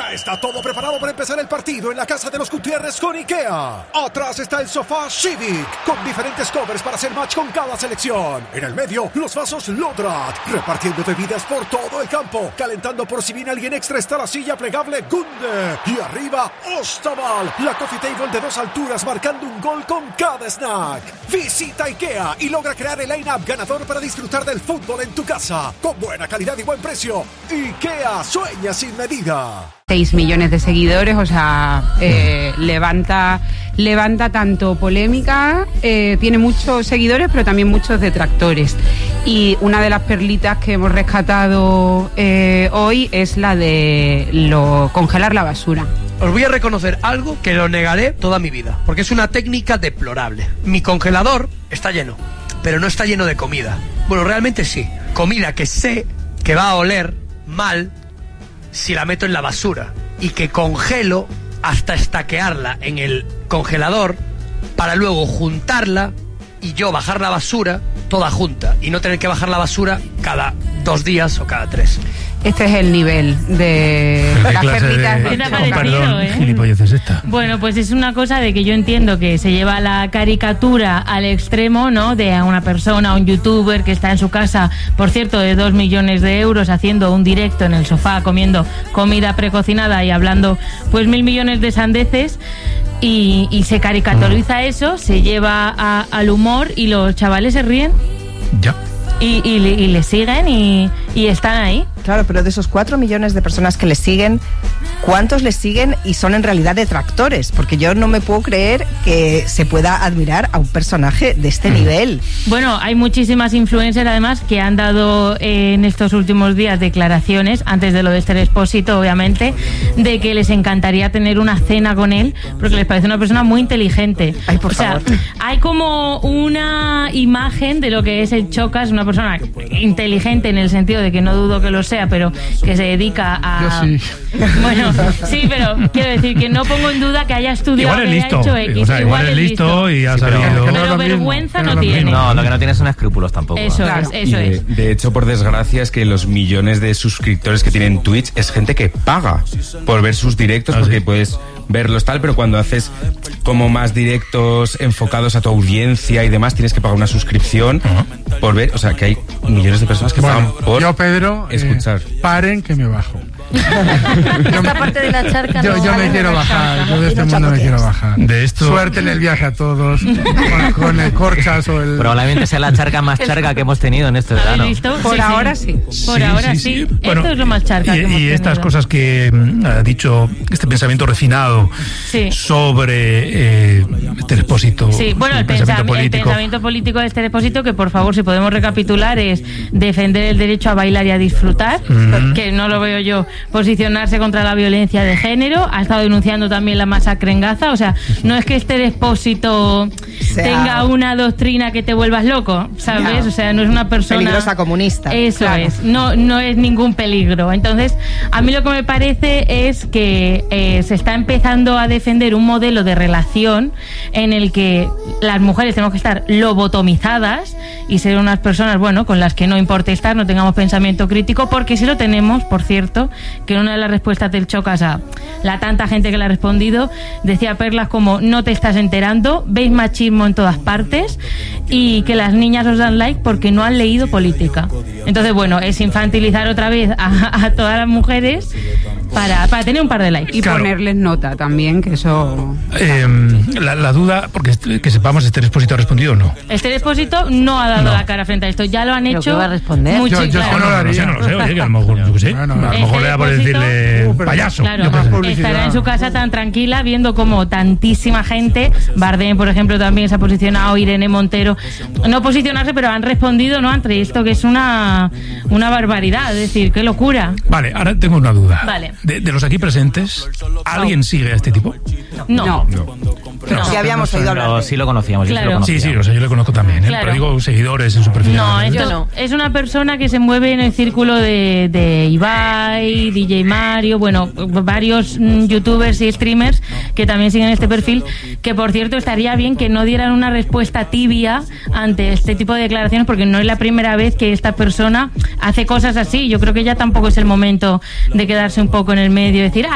Ya está todo preparado para empezar el partido en la casa de los Gutiérrez con IKEA. Atrás está el sofá Civic, con diferentes covers para hacer match con cada selección. En el medio, los vasos Lodrat, repartiendo bebidas por todo el campo. Calentando por si viene alguien extra está la silla plegable Gunde. Y arriba, Ostaval, la coffee table de 2 alturas marcando un gol con cada snack. Visita IKEA y logra crear el line-up ganador para disfrutar del fútbol en tu casa. Con buena calidad y buen precio. IKEA sueña sin medida. 6 millones de seguidores, o sea, levanta tanto polémica, tiene muchos seguidores, pero también muchos detractores. Y una de las perlitas que hemos rescatado hoy es la de congelar la basura. Os voy a reconocer algo que lo negaré toda mi vida, porque es una técnica deplorable. Mi congelador está lleno, pero no está lleno de comida. Bueno, realmente sí. Comida que sé que va a oler mal si la meto en la basura, y que congelo hasta estaquearla en el congelador para luego juntarla y yo bajar la basura toda junta y no tener que bajar la basura cada 2 días o cada 3. Este es el nivel de las perlitas. Perdón, gilipollez es esta. Bueno, pues es una cosa de que yo entiendo que se lleva la caricatura al extremo, ¿no? De una persona, un youtuber que está en su casa, por cierto, de 2 millones de euros, haciendo un directo en el sofá, comiendo comida precocinada y hablando pues 1.000 millones de sandeces. Y se caricaturiza eso, se lleva al humor y los chavales se ríen. Ya. Y le siguen y están ahí. Claro, pero de esos 4 millones de personas que le siguen, ¿cuántos le siguen y son en realidad detractores? Porque yo no me puedo creer que se pueda admirar a un personaje de este nivel. Bueno, hay muchísimas influencers además que han dado en estos últimos días declaraciones, antes de lo de Esther Expósito obviamente, de que les encantaría tener una cena con él porque les parece una persona muy inteligente. Ay, por favor. Hay como una imagen de lo que es el Chocas, una persona inteligente en el sentido de que no dudo que lo sea, pero que se dedica a... Yo sí. Bueno, sí, pero quiero decir que no pongo en duda que haya estudiado, igual es que listo, haya hecho X. o sea, igual es listo y ha salido... Pero vergüenza no tiene. No, lo que no tiene son escrúpulos tampoco. Eso Claro. es, eso es. De hecho, por desgracia, es que los millones de suscriptores que tienen Twitch es gente que paga por ver sus directos, porque sí. puedes verlos tal, pero cuando haces como más directos enfocados a tu audiencia y demás, tienes que pagar una suscripción por ver, o sea, que hay millones de personas que pagan por yo, Pedro, escuchar. Paren que me bajo. Esta parte de la charca Yo me quiero bajar, yo de este mundo me quiero bajar. De esto... Suerte en el viaje a todos, con el Corchas o el... Probablemente sea la charca más charca que hemos tenido en este verano. ¿Habéis visto? Por ahora sí. Por ahora sí. Bueno, esto es lo más charca que hemos y estas tenido. cosas que ha dicho, este pensamiento refinado Sí. sobre Esther Expósito. Sí, bueno, el pensamiento político de Esther Expósito, que por favor, si podemos recapitular, es defender el derecho a bailar y a disfrutar, que no lo veo yo, posicionarse contra la violencia de género, ha estado denunciando también la masacre en Gaza, o sea, no es que Esther Expósito tenga una doctrina que te vuelvas loco, ¿sabes? No. O sea, no es una persona... Peligrosa comunista. Eso claro. es, no es ningún peligro. Entonces, a mí lo que me parece es que se está empezando a defender un modelo de relación en el que las mujeres tenemos que estar lobotomizadas y ser unas personas, bueno, con las que no importe estar, no tengamos pensamiento crítico, porque si lo tenemos, por cierto, que en una de las respuestas del Chocas a la tanta gente que le ha respondido, decía perlas como: no te estás enterando, veis machismo en todas partes y que las niñas os dan like porque no han leído política. Entonces, bueno, es infantilizar otra vez a todas las mujeres para tener un par de likes. Y Claro. ponerles nota también, que eso... La duda, porque que sepamos, ¿Esther Expósito ha respondido o no? Esther Expósito no ha dado la cara frente a esto. Ya lo han ¿Pero hecho. qué va a responder? mucho- Yo claro. no lo haría. No lo sé, oye, que a lo mejor, yo qué sé, Bueno, a lo mejor le da por Expósito, decirle pero- payaso. Claro, yo qué sé. publicidad. estará en su casa tan tranquila viendo como tantísima gente, Bardem, por ejemplo, también se ha posicionado, Irene Montero, no posicionarse, pero han respondido, ¿no?, ante esto, que es una barbaridad, es decir, qué locura. Vale, ahora tengo una duda. Vale. De los aquí presentes, ¿alguien sigue a este tipo? No. Sí, habíamos oído hablar Pero de sí lo conocíamos. yo sí Claro. lo Sí, conocía. sí, o sea, yo le conozco también, Claro. pero digo seguidores en su perfil. No, de- esto no. es una persona que se mueve en el círculo de Ibai, DJ Mario, bueno, varios youtubers y streamers que también siguen este perfil, que por cierto estaría bien que no dieran una respuesta tibia ante este tipo de declaraciones, porque no es la primera vez que esta persona hace cosas así. Yo creo que ya tampoco es el momento de quedarse un poco en el medio y decir,